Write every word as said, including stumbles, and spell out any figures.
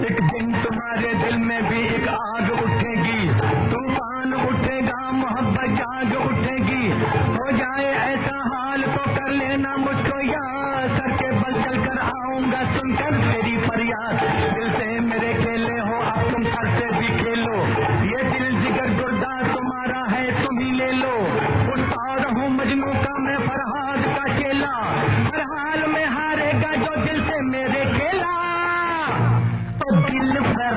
एक दिन तुम्हारे दिल में भी एक आग उठेगी, तूफान उठेगा, मोहब्बत जाग उठेगी। हो जाए ऐसा हाल तो कर लेना मुझको याद, सर के बल चल कर आऊंगा सुनकर तेरी फरियाद। दिल से मेरे खेले हो अब तुम सर से भी खेलो, ये दिल जिगर गुर्दा तुम्हारा है तुम ही ले लो। उस्ताद हूँ मजनू का मैं फरहाद का चेला, हर हाल में हारेगा जो दिल से मेरे खेला। तो दिल पर